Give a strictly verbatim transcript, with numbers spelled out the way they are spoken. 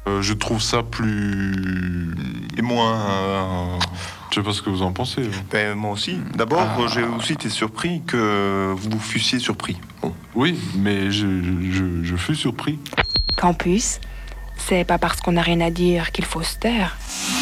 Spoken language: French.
Euh, je trouve ça plus... Et moins... euh, Je sais pas ce que vous en pensez. Hein. Ben, moi aussi. D'abord, Ah. j'ai aussi été surpris que vous fussiez surpris. Bon. Oui, mais je, je, je fus surpris. Campus, c'est pas parce qu'on n'a rien à dire qu'il faut se taire.